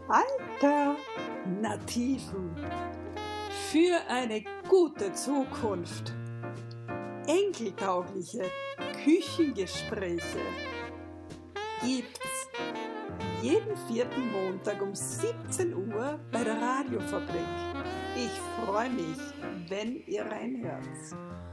Alternativen für eine gute Zukunft. Enkeltaugliche Küchengespräche gibt's jeden 4. Montag um 17 Uhr bei der Radiofabrik. Ich freue mich, wenn ihr reinhört.